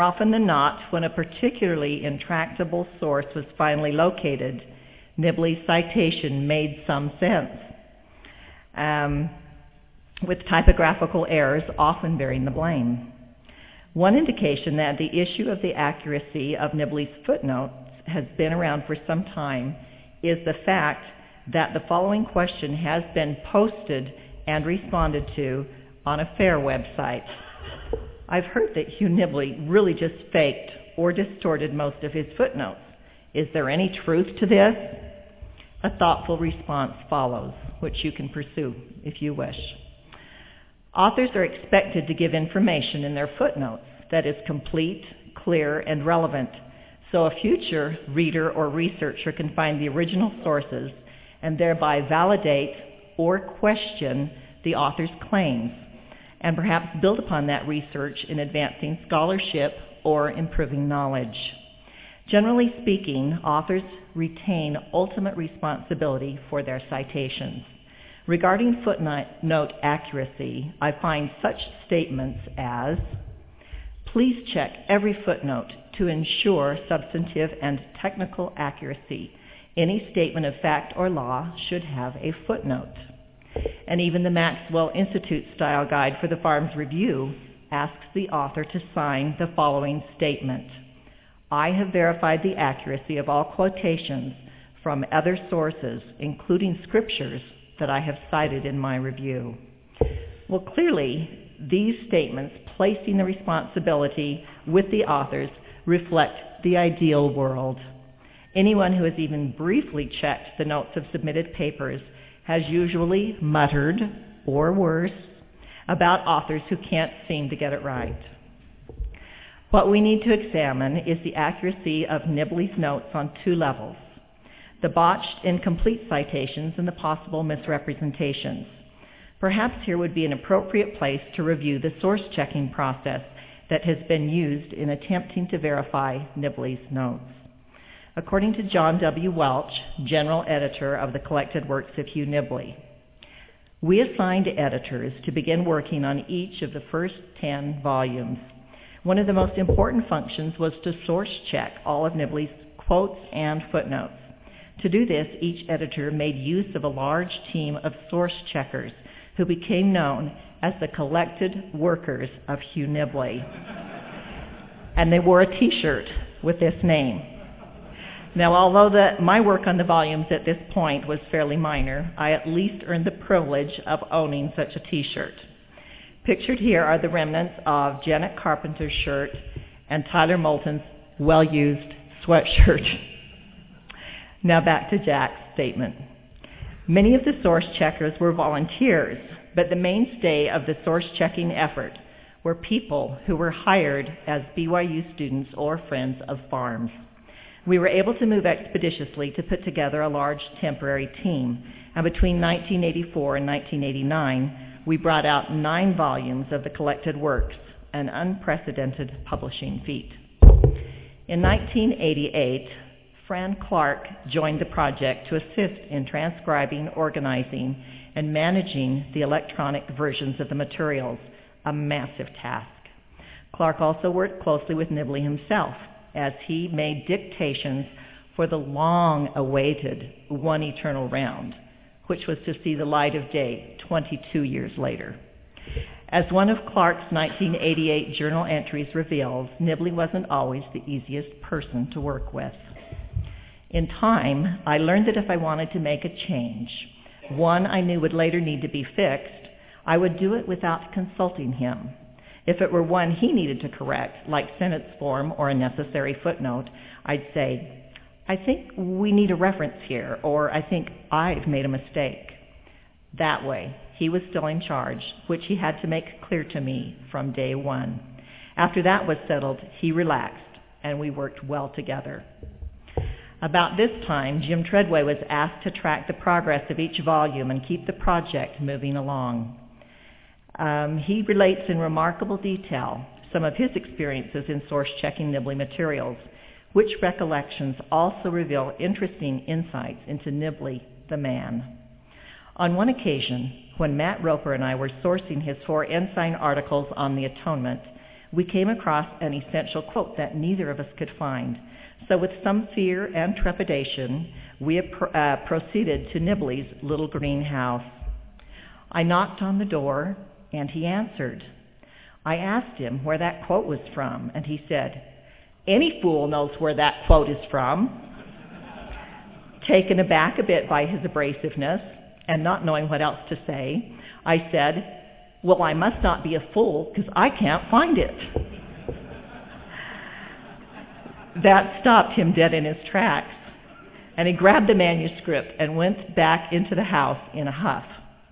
Often than not, when a particularly intractable source was finally located, Nibley's citation made some sense, with typographical errors often bearing the blame. One indication that the issue of the accuracy of Nibley's footnotes has been around for some time is the fact that the following question has been posted and responded to on a FAIR website. I've heard that Hugh Nibley really just faked or distorted most of his footnotes. Is there any truth to this? A thoughtful response follows, which you can pursue if you wish. Authors are expected to give information in their footnotes that is complete, clear, and relevant, so a future reader or researcher can find the original sources and thereby validate or question the author's claims, and perhaps build upon that research in advancing scholarship or improving knowledge. Generally speaking, authors retain ultimate responsibility for their citations. Regarding footnote accuracy, I find such statements as, please check every footnote to ensure substantive and technical accuracy. Any statement of fact or law should have a footnote. And even the Maxwell Institute Style Guide for the Farms Review asks the author to sign the following statement. I have verified the accuracy of all quotations from other sources, including scriptures that I have cited in my review. Well, clearly, these statements placing the responsibility with the authors reflect the ideal world. Anyone who has even briefly checked the notes of submitted papers has usually muttered, or worse, about authors who can't seem to get it right. What we need to examine is the accuracy of Nibley's notes on two levels: the botched incomplete citations and the possible misrepresentations. Perhaps here would be an appropriate place to review the source checking process that has been used in attempting to verify Nibley's notes. According to John W. Welch, general editor of the collected works of Hugh Nibley, we assigned editors to begin working on each of the first 10 volumes. One of the most important functions was to source check all of Nibley's quotes and footnotes. To do this, each editor made use of a large team of source checkers who became known as the Collected Workers of Hugh Nibley. And they wore a t-shirt with this name. Now, although my work on the volumes at this point was fairly minor, I at least earned the privilege of owning such a t-shirt. Pictured here are the remnants of Janet Carpenter's shirt and Tyler Moulton's well-used sweatshirt. Now back to Jack's statement. Many of the source checkers were volunteers, but the mainstay of the source checking effort were people who were hired as BYU students or friends of farms. We were able to move expeditiously to put together a large temporary team, and between 1984 and 1989, we brought out 9 volumes of the collected works, an unprecedented publishing feat. In 1988, Fran Clark joined the project to assist in transcribing, organizing, and managing the electronic versions of the materials, a massive task. Clark also worked closely with Nibley himself as he made dictations for the long-awaited One Eternal Round, which was to see the light of day 22 years later. As one of Clark's 1988 journal entries reveals, Nibley wasn't always the easiest person to work with. In time, I learned that if I wanted to make a change, one I knew would later need to be fixed, I would do it without consulting him. If it were one he needed to correct, like sentence form or a necessary footnote, I'd say, I think we need a reference here, or I think I've made a mistake. That way, he was still in charge, which he had to make clear to me from day one. After that was settled, he relaxed, and we worked well together. About this time, Jim Treadway was asked to track the progress of each volume and keep the project moving along. He relates in remarkable detail some of his experiences in source-checking Nibley materials, which recollections also reveal interesting insights into Nibley, the man. On one occasion, when Matt Roper and I were sourcing his 4 Ensign articles on the Atonement, we came across an essential quote that neither of us could find. So with some fear and trepidation, we proceeded to Nibley's little greenhouse. I knocked on the door, and he answered. I asked him where that quote was from, and he said, "Any fool knows where that quote is from." Taken aback a bit by his abrasiveness, and not knowing what else to say, I said, "Well, I must not be a fool, because I can't find it." That stopped him dead in his tracks, and he grabbed the manuscript and went back into the house in a huff.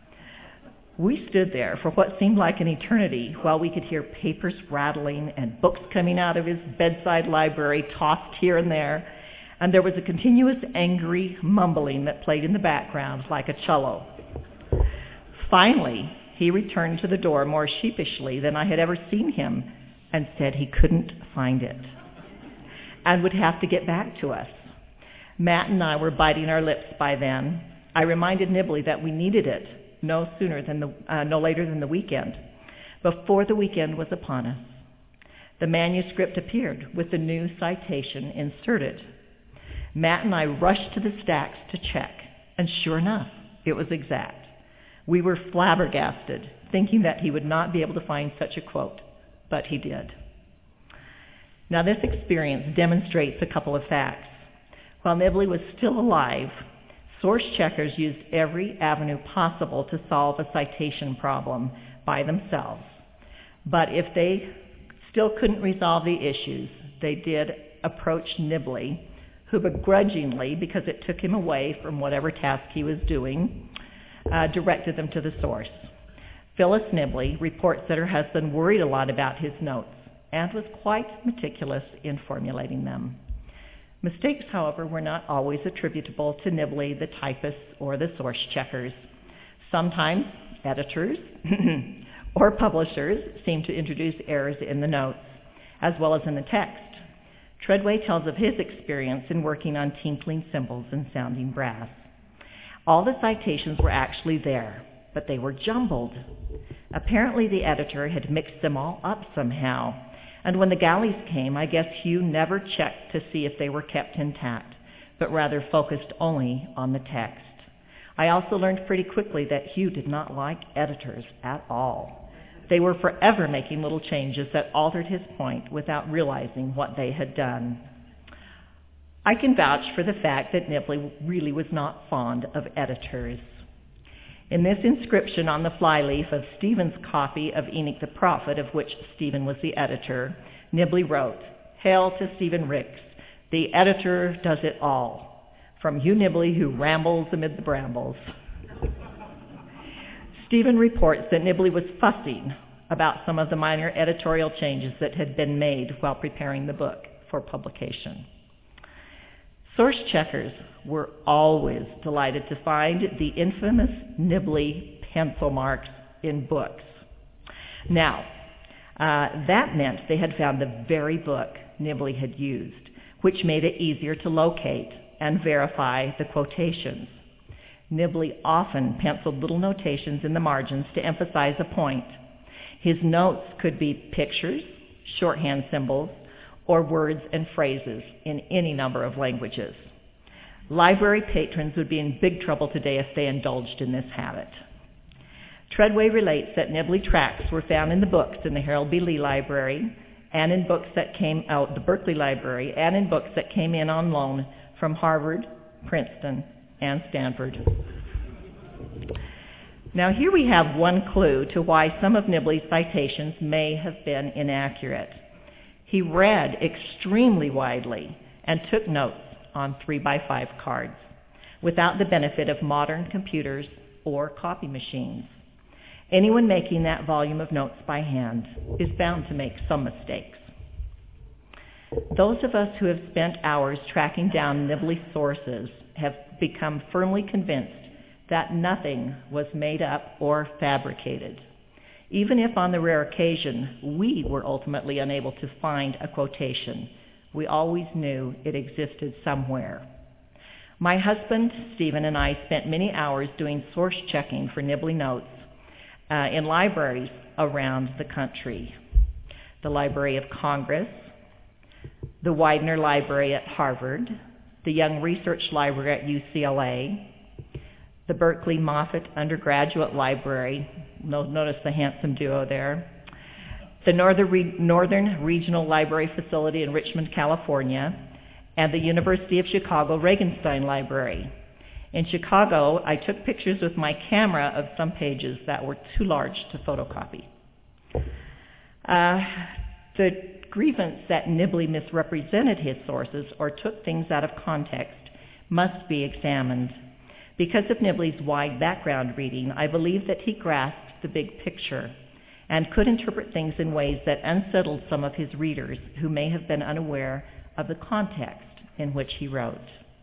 We stood there for what seemed like an eternity while we could hear papers rattling and books coming out of his bedside library tossed here and there, and there was a continuous angry mumbling that played in the background like a cello. Finally, he returned to the door more sheepishly than I had ever seen him and said he couldn't find it and would have to get back to us. Matt and I were biting our lips by then. I reminded Nibley that we needed it no later than the weekend. Before the weekend was upon us, the manuscript appeared with the new citation inserted. Matt and I rushed to the stacks to check, and sure enough, it was exact. We were flabbergasted, thinking that he would not be able to find such a quote, but he did. Now, this experience demonstrates a couple of facts. While Nibley was still alive, source checkers used every avenue possible to solve a citation problem by themselves. But if they still couldn't resolve the issues, they did approach Nibley, who begrudgingly, because it took him away from whatever task he was doing, directed them to the source. Phyllis Nibley reports that her husband worried a lot about his notes and was quite meticulous in formulating them. Mistakes, however, were not always attributable to Nibley, the typists, or the source checkers. Sometimes editors or publishers seemed to introduce errors in the notes, as well as in the text. Treadway tells of his experience in working on tinkling cymbals and sounding brass. All the citations were actually there, but they were jumbled. Apparently the editor had mixed them all up somehow, and when the galleys came, I guess Hugh never checked to see if they were kept intact, but rather focused only on the text. I also learned pretty quickly that Hugh did not like editors at all. They were forever making little changes that altered his point without realizing what they had done. I can vouch for the fact that Nibley really was not fond of editors. In this inscription on the flyleaf of Stephen's copy of Enoch the Prophet, of which Stephen was the editor, Nibley wrote, "Hail to Stephen Ricks, the editor does it all, from Hugh Nibley who rambles amid the brambles." Stephen reports that Nibley was fussing about some of the minor editorial changes that had been made while preparing the book for publication. Source checkers were always delighted to find the infamous Nibley pencil marks in books. Now, that meant they had found the very book Nibley had used, which made it easier to locate and verify the quotations. Nibley often penciled little notations in the margins to emphasize a point. His notes could be pictures, shorthand symbols, or words and phrases in any number of languages. Library patrons would be in big trouble today if they indulged in this habit. Treadway relates that Nibley tracts were found in the books in the Harold B. Lee Library and in books that came out the Berkeley Library and in books that came in on loan from Harvard, Princeton, and Stanford. Now here we have one clue to why some of Nibley's citations may have been inaccurate. He read extremely widely and took notes on 3x5 cards without the benefit of modern computers or copy machines. Anyone making that volume of notes by hand is bound to make some mistakes. Those of us who have spent hours tracking down Nibley's sources have become firmly convinced that nothing was made up or fabricated. Even if on the rare occasion we were ultimately unable to find a quotation, we always knew it existed somewhere. My husband, Stephen, and I spent many hours doing source checking for Nibley notes in libraries around the country. the Library of Congress, the Widener Library at Harvard, the Young Research Library at UCLA, the Berkeley Moffitt Undergraduate Library, notice the handsome duo there, the Northern Regional Library Facility in Richmond, California, and the University of Chicago Regenstein Library. In Chicago, I took pictures with my camera of some pages that were too large to photocopy. The grievance that Nibley misrepresented his sources or took things out of context must be examined. Because of Nibley's wide background reading, I believe that he grasped the big picture and could interpret things in ways that unsettled some of his readers who may have been unaware of the context in which he wrote.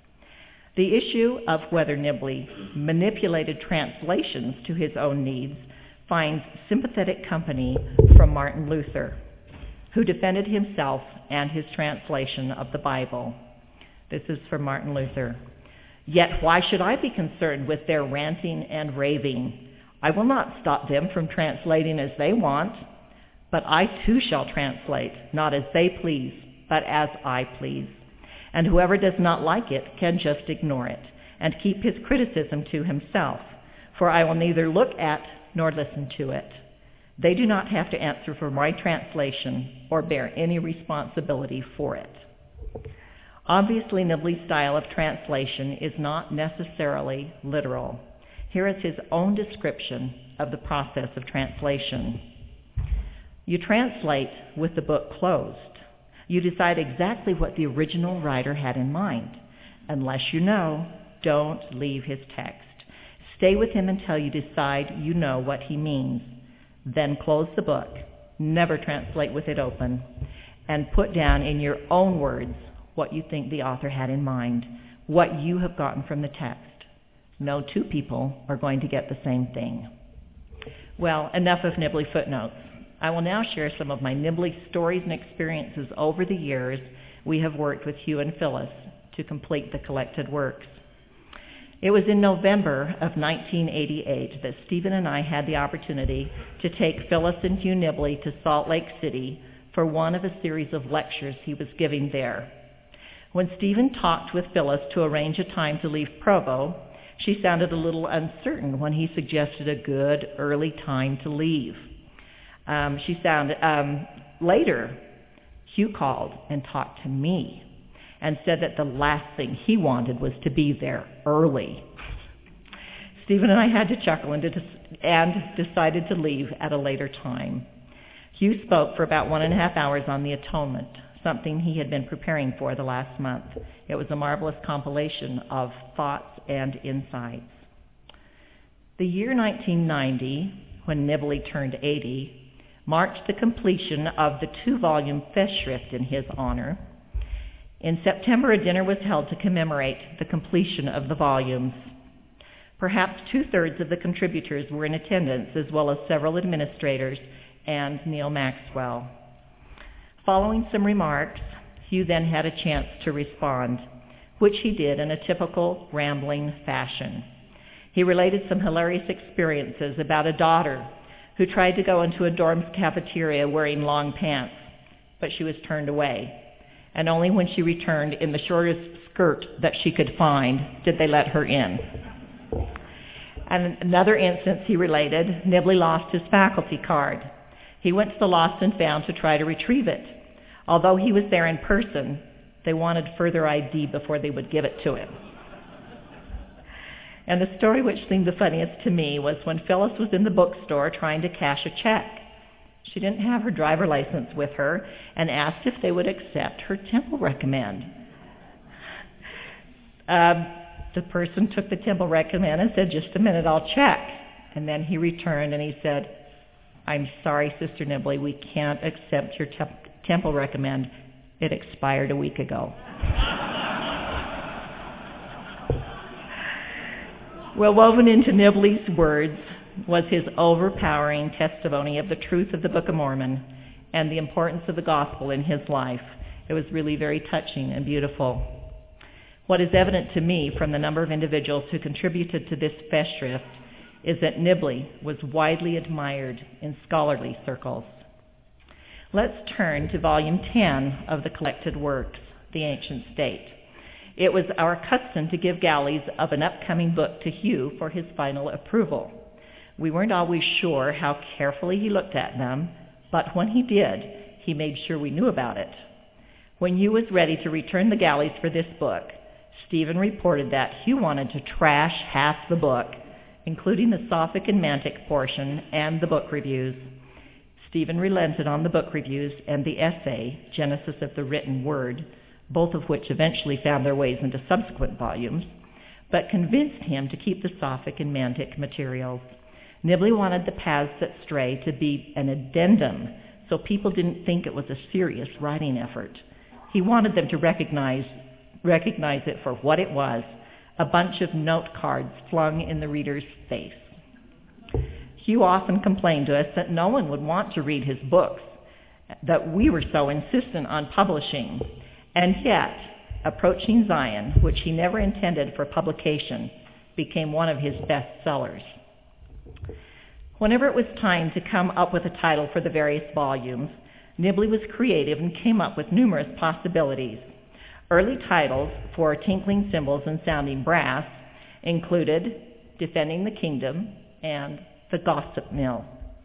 The issue of whether Nibley manipulated translations to his own needs finds sympathetic company from Martin Luther, who defended himself and his translation of the Bible. This is from Martin Luther. "Yet why should I be concerned with their ranting and raving? I will not stop them from translating as they want, but I too shall translate, not as they please, but as I please. And whoever does not like it can just ignore it and keep his criticism to himself, for I will neither look at nor listen to it. They do not have to answer for my translation or bear any responsibility for it." Obviously, Nibley's style of translation is not necessarily literal. Here is his own description of the process of translation. "You translate with the book closed. You decide exactly what the original writer had in mind. Unless you know, don't leave his text. Stay with him until you decide you know what he means. Then close the book. Never translate with it open. And put down in your own words what you think the author had in mind, what you have gotten from the text. No two people are going to get the same thing." Well, enough of Nibley footnotes. I will now share some of my Nibley stories and experiences over the years we have worked with Hugh and Phyllis to complete the collected works. It was in November of 1988 that Stephen and I had the opportunity to take Phyllis and Hugh Nibley to Salt Lake City for one of a series of lectures he was giving there. When Stephen talked with Phyllis to arrange a time to leave Provo, she sounded a little uncertain when he suggested a good early time to leave. Later, Hugh called and talked to me and said that the last thing he wanted was to be there early. Stephen and I had to chuckle and decided to leave at a later time. Hugh spoke for about 1.5 hours on the atonement, something he had been preparing for the last month. It was a marvelous compilation of thoughts and insights. The year 1990, when Nibley turned 80, marked the completion of the 2-volume Festschrift in his honor. In September, a dinner was held to commemorate the completion of the volumes. Perhaps 2/3 of the contributors were in attendance, as well as several administrators and Neil Maxwell. Following some remarks, Hugh then had a chance to respond, which he did in a typical rambling fashion. He related some hilarious experiences about a daughter who tried to go into a dorm's cafeteria wearing long pants, but she was turned away. And only when she returned in the shortest skirt that she could find did they let her in. And another instance he related, Nibley lost his faculty card. He went to the Lost and Found to try to retrieve it. Although he was there in person, they wanted further ID before they would give it to him. And the story which seemed the funniest to me was when Phyllis was in the bookstore trying to cash a check. She didn't have her driver license with her and asked if they would accept her Temple Recommend. The person took the Temple Recommend and said, "Just a minute, I'll check." And then he returned and he said, "I'm sorry, Sister Nibley, we can't accept your Temple Recommend. It expired a week ago." Well, woven into Nibley's words was his overpowering testimony of the truth of the Book of Mormon and the importance of the gospel in his life. It was really very touching and beautiful. What is evident to me from the number of individuals who contributed to this Festschrift is that Nibley was widely admired in scholarly circles. Let's turn to Volume 10 of the Collected Works, The Ancient State. It was our custom to give galleys of an upcoming book to Hugh for his final approval. We weren't always sure how carefully he looked at them, but when he did, he made sure we knew about it. When Hugh was ready to return the galleys for this book, Stephen reported that Hugh wanted to trash half the book, including the Sophic and Mantic portion and the book reviews. Stephen relented on the book reviews and the essay, Genesis of the Written Word, both of which eventually found their ways into subsequent volumes, but convinced him to keep the Sophic and Mantic materials. Nibley wanted the Paths That Stray to be an addendum, so people didn't think it was a serious writing effort. He wanted them to recognize it for what it was, a bunch of note cards flung in the reader's face. Hugh often complained to us that no one would want to read his books, that we were so insistent on publishing. And yet, Approaching Zion, which he never intended for publication, became one of his best sellers. Whenever it was time to come up with a title for the various volumes, Nibley was creative and came up with numerous possibilities. Early titles for Tinkling Cymbals and Sounding Brass included Defending the Kingdom and The Gossip Mill.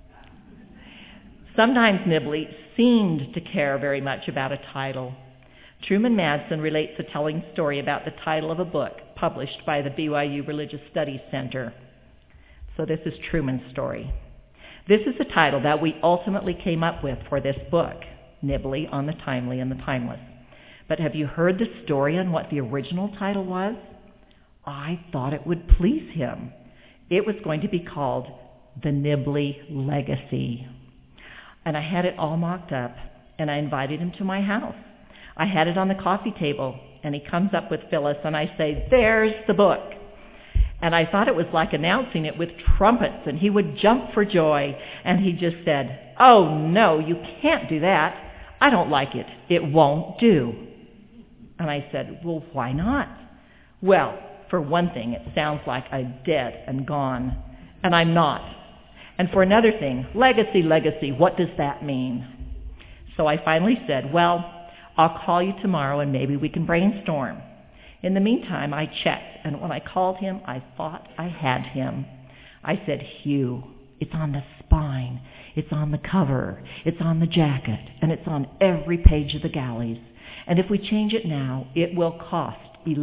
Sometimes Nibley seemed to care very much about a title. Truman Madsen relates a telling story about the title of a book published by the BYU Religious Studies Center. So this is Truman's story. This is the title that we ultimately came up with for this book, Nibley on the Timely and the Timeless. But have you heard the story on what the original title was? I thought it would please him. It was going to be called The Nibley Legacy. And I had it all mocked up, and I invited him to my house. I had it on the coffee table, and he comes up with Phyllis, and I say, "There's the book." And I thought it was like announcing it with trumpets, and he would jump for joy. And he just said, "Oh, no, you can't do that. I don't like it. It won't do." And I said, "Well, why not?" "Well, for one thing, it sounds like I'm dead and gone, and I'm not. And for another thing, legacy, legacy, what does that mean?" So I finally said, "Well, I'll call you tomorrow and maybe we can brainstorm." In the meantime, I checked, and when I called him, I thought I had him. I said, "Hugh, it's on the spine, it's on the cover, it's on the jacket, and it's on every page of the galleys. And if we change it now, it will cost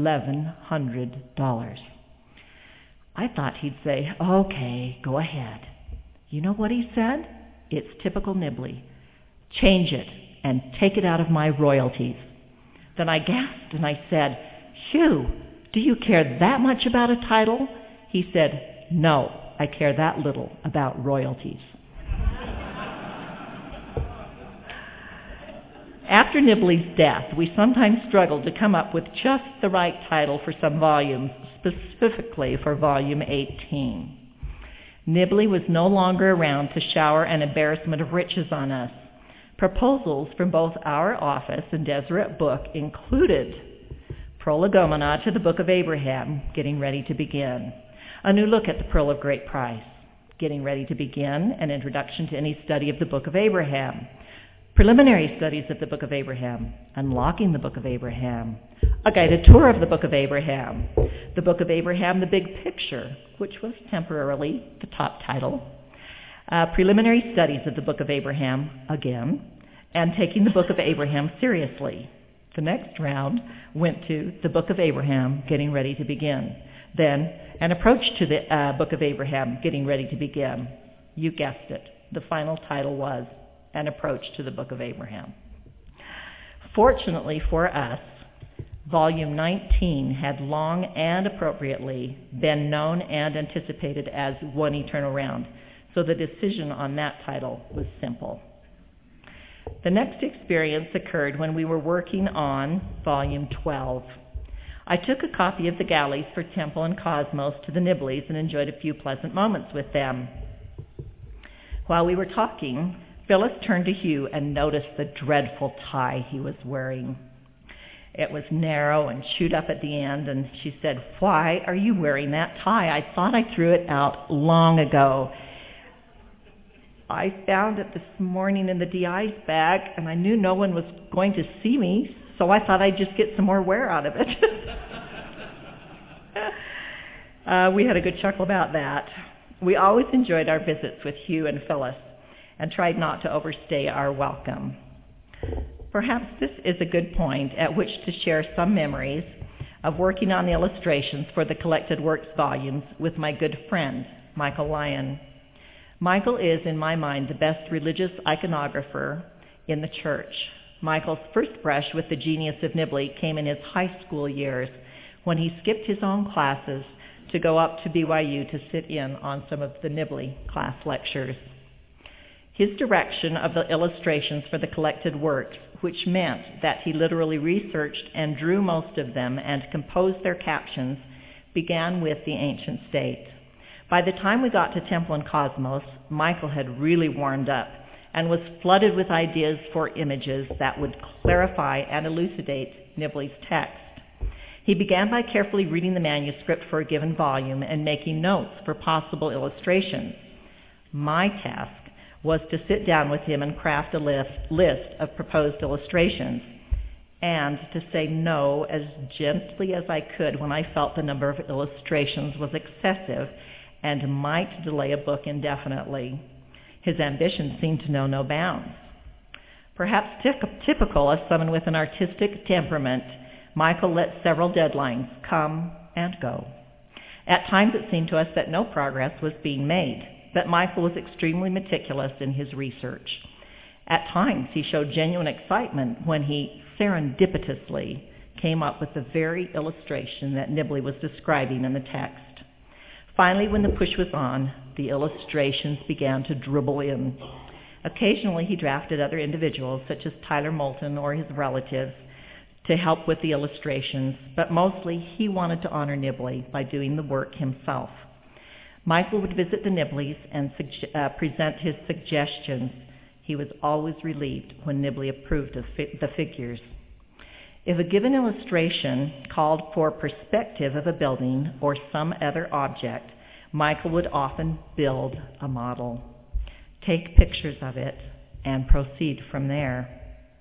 $1,100. I thought he'd say, "Okay, go ahead." You know what he said? It's typical Nibley. "Change it and take it out of my royalties." Then I gasped and I said, "Hugh, do you care that much about a title?" He said, "No, I care that little about royalties." After Nibley's death, we sometimes struggled to come up with just the right title for some volumes, specifically for Volume 18. Nibley was no longer around to shower an embarrassment of riches on us. Proposals from both our office and Deseret Book included Prolegomena to the Book of Abraham, getting ready to begin. A new look at the Pearl of Great Price, getting ready to begin. An introduction to any study of the Book of Abraham. Preliminary studies of the Book of Abraham. Unlocking the Book of Abraham. A guided tour of the Book of Abraham. The Book of Abraham, the Big Picture, which was temporarily the top title. Preliminary studies of the Book of Abraham, again. And taking the Book of Abraham seriously. The next round went to the Book of Abraham, getting ready to begin. Then an approach to the Book of Abraham, getting ready to begin. You guessed it. The final title was An Approach to the Book of Abraham. Fortunately for us, Volume 19 had long and appropriately been known and anticipated as One Eternal Round, so the decision on that title was simple. The next experience occurred when we were working on Volume 12. I took a copy of the galleys for Temple and Cosmos to the Nibleys and enjoyed a few pleasant moments with them. While we were talking, Phyllis turned to Hugh and noticed the dreadful tie he was wearing. It was narrow and chewed up at the end, and she said, "Why are you wearing that tie? I thought I threw it out long ago." I found it this morning in the DI's bag, and I knew no one was going to see me, so I thought I'd just get some more wear out of it. We had a good chuckle about that. We always enjoyed our visits with Hugh and Phyllis and tried not to overstay our welcome. Perhaps this is a good point at which to share some memories of working on the illustrations for the Collected Works volumes with my good friend, Michael Lyon. Michael is, in my mind, the best religious iconographer in the church. Michael's first brush with the genius of Nibley came in his high school years when he skipped his own classes to go up to BYU to sit in on some of the Nibley class lectures. His direction of the illustrations for the Collected Works, which meant that he literally researched and drew most of them and composed their captions, began with the Ancient State. By the time we got to Temple and Cosmos, Michael had really warmed up and was flooded with ideas for images that would clarify and elucidate Nibley's text. He began by carefully reading the manuscript for a given volume and making notes for possible illustrations. My task was to sit down with him and craft a list of proposed illustrations, and to say no as gently as I could when I felt the number of illustrations was excessive and might delay a book indefinitely. His ambition seemed to know no bounds. Perhaps typical of someone with an artistic temperament, Michael let several deadlines come and go. At times it seemed to us that no progress was being made, but Michael was extremely meticulous in his research. At times he showed genuine excitement when he serendipitously came up with the very illustration that Nibley was describing in the text. Finally, when the push was on, the illustrations began to dribble in. Occasionally he drafted other individuals, such as Tyler Moulton or his relatives, to help with the illustrations, but mostly he wanted to honor Nibley by doing the work himself. Michael would visit the Nibleys and present his suggestions. He was always relieved when Nibley approved of the figures. If a given illustration called for perspective of a building or some other object, Michael would often build a model, take pictures of it, and proceed from there.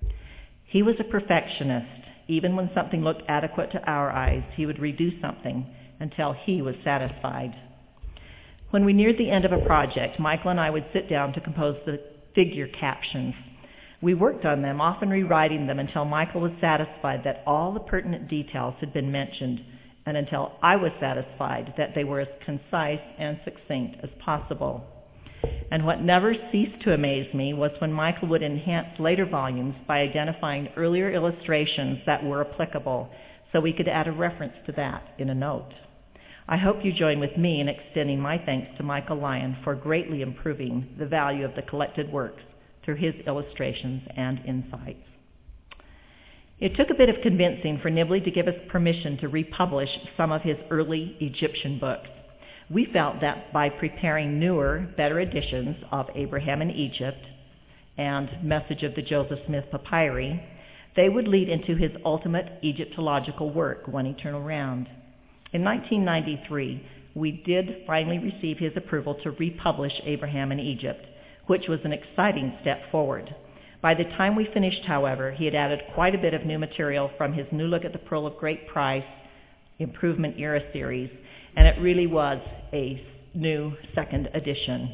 He was a perfectionist. Even when something looked adequate to our eyes, he would redo something until he was satisfied. When we neared the end of a project, Michael and I would sit down to compose the figure captions. We worked on them, often rewriting them until Michael was satisfied that all the pertinent details had been mentioned, and until I was satisfied that they were as concise and succinct as possible. And what never ceased to amaze me was when Michael would enhance later volumes by identifying earlier illustrations that were applicable, so we could add a reference to that in a note. I hope you join with me in extending my thanks to Michael Lyon for greatly improving the value of the Collected Works through his illustrations and insights. It took a bit of convincing for Nibley to give us permission to republish some of his early Egyptian books. We felt that by preparing newer, better editions of Abraham in Egypt and Message of the Joseph Smith Papyri, they would lead into his ultimate Egyptological work, One Eternal Round. In 1993, we did finally receive his approval to republish Abraham in Egypt, which was an exciting step forward. By the time we finished, however, he had added quite a bit of new material from his New Look at the Pearl of Great Price Improvement Era series, and it really was a new second edition.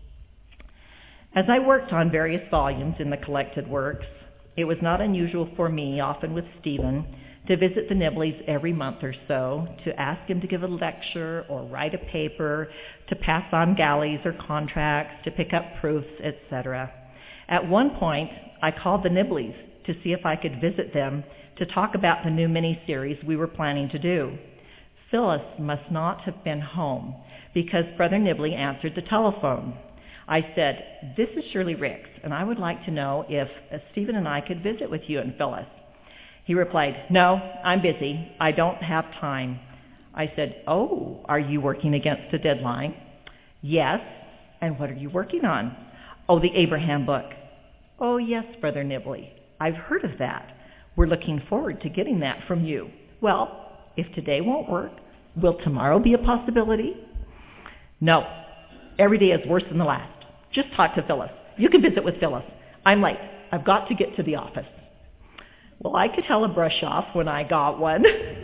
As I worked on various volumes in the Collected Works, it was not unusual for me, often with Stephen, to visit the Nibleys every month or so, to ask him to give a lecture or write a paper, to pass on galleys or contracts, to pick up proofs, etc. At one point, I called the Nibleys to see if I could visit them to talk about the new mini-series we were planning to do. Phyllis must not have been home because Brother Nibley answered the telephone. I said, "This is Shirley Ricks, and I would like to know if Stephen and I could visit with you and Phyllis." He replied, "No, I'm busy. I don't have time." I said, "Oh, are you working against a deadline?" "Yes." "And what are you working on?" "Oh, the Abraham book." "Oh, yes, Brother Nibley. I've heard of that. We're looking forward to getting that from you." "Well, if today won't work, will tomorrow be a possibility?" "No. Every day is worse than the last. Just talk to Phyllis. You can visit with Phyllis. I'm late. I've got to get to the office. Well, I could tell a brush off when I got one.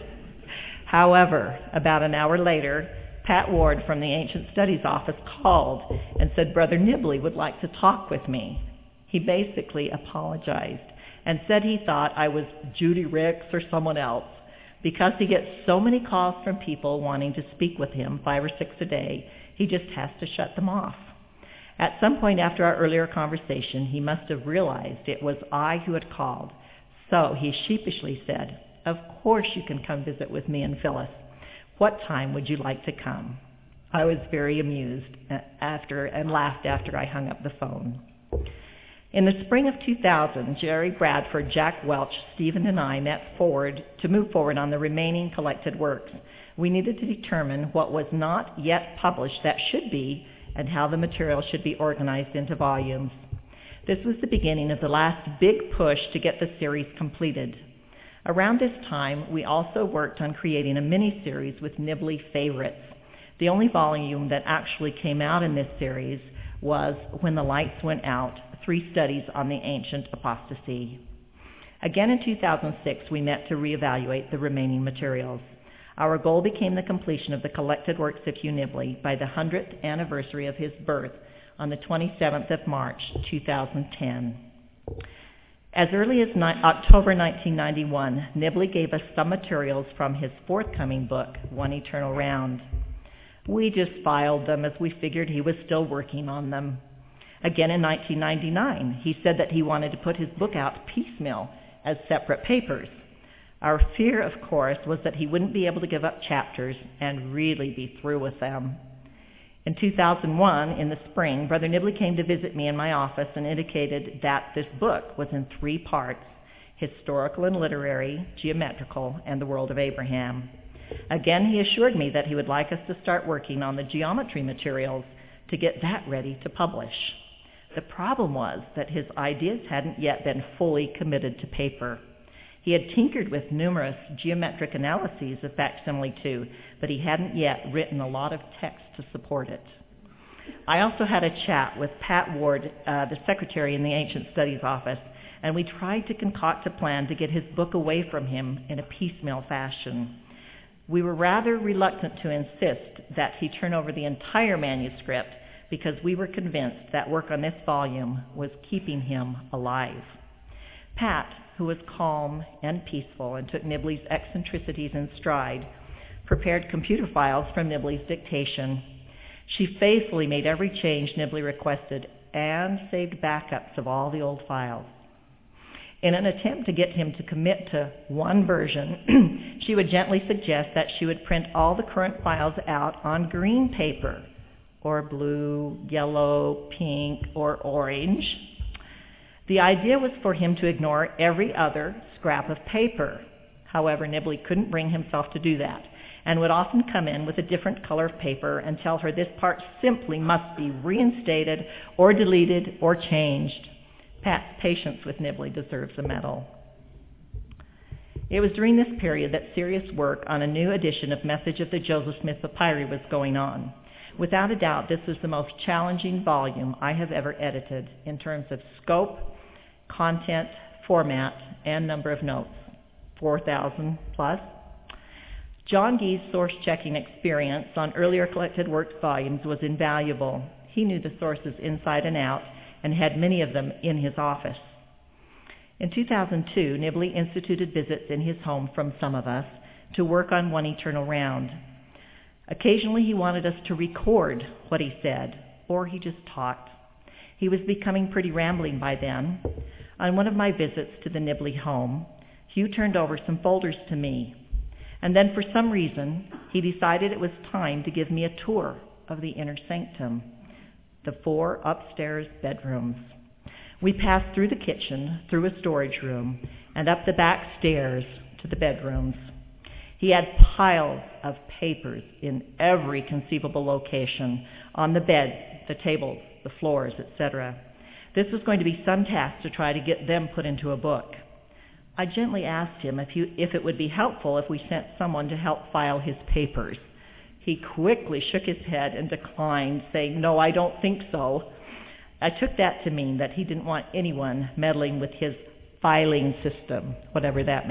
However, about an hour later, Pat Ward from the Ancient Studies office called and said Brother Nibley would like to talk with me. He basically apologized and said he thought I was Judy Ricks or someone else because he gets so many calls from people wanting to speak with him, 5 or 6 a day, he just has to shut them off. At some point after our earlier conversation, he must have realized it was I who had called. So he sheepishly said, "Of course you can come visit with me and Phyllis. What time would you like to come?" I was very amused and laughed after I hung up the phone. In the spring of 2000, Jerry Bradford, Jack Welch, Stephen, and I met to move forward on the remaining collected works. We needed to determine what was not yet published that should be, and how the material should be organized into volumes. This was the beginning of the last big push to get the series completed. Around this time, we also worked on creating a mini-series with Nibley favorites. The only volume that actually came out in this series was When the Lights Went Out, 3 studies on the ancient apostasy. Again in 2006, we met to reevaluate the remaining materials. Our goal became the completion of the collected works of Hugh Nibley by the 100th anniversary of his birth on the 27th of March, 2010. As early as October 1991, Nibley gave us some materials from his forthcoming book, One Eternal Round. We just filed them as we figured he was still working on them. Again in 1999, he said that he wanted to put his book out piecemeal as separate papers. Our fear, of course, was that he wouldn't be able to give up chapters and really be through with them. In 2001, in the spring, Brother Nibley came to visit me in my office and indicated that this book was in 3 parts: historical and literary, geometrical, and the world of Abraham. Again, he assured me that he would like us to start working on the geometry materials to get that ready to publish. The problem was that his ideas hadn't yet been fully committed to paper. He had tinkered with numerous geometric analyses of Facsimile II, but he hadn't yet written a lot of text to support it. I also had a chat with Pat Ward, the secretary in the Ancient Studies office, and we tried to concoct a plan to get his book away from him in a piecemeal fashion. We were rather reluctant to insist that he turn over the entire manuscript because we were convinced that work on this volume was keeping him alive. Pat, who was calm and peaceful and took Nibley's eccentricities in stride, prepared computer files from Nibley's dictation. She faithfully made every change Nibley requested and saved backups of all the old files. In an attempt to get him to commit to one version, she would gently suggest that she would print all the current files out on green paper, or blue, yellow, pink, or orange. The idea was for him to ignore every other scrap of paper. However, Nibley couldn't bring himself to do that, and would often come in with a different color of paper and tell her this part simply must be reinstated or deleted or changed. Pat's patience with Nibley deserves a medal. It was during this period that serious work on a new edition of Message of the Joseph Smith Papyri was going on. Without a doubt, this was the most challenging volume I have ever edited in terms of scope, content, format, and number of notes, 4,000 plus. John Gee's source-checking experience on earlier collected works volumes was invaluable. He knew the sources inside and out and had many of them in his office. In 2002, Nibley instituted visits in his home from some of us to work on One Eternal Round. Occasionally he wanted us to record what he said, or he just talked. He was becoming pretty rambling by then. On one of my visits to the Nibley home, Hugh turned over some folders to me, and then for some reason he decided it was time to give me a tour of the inner sanctum, the 4 upstairs bedrooms. We passed through the kitchen, through a storage room, and up the back stairs to the bedrooms. He had piles of papers in every conceivable location, on the bed, the tables, the floors, etc. This was going to be some task to try to get them put into a book. I gently asked him if it would be helpful if we sent someone to help file his papers. He quickly shook his head and declined, saying, "No, I don't think so." I took that to mean that he didn't want anyone meddling with his filing system, whatever that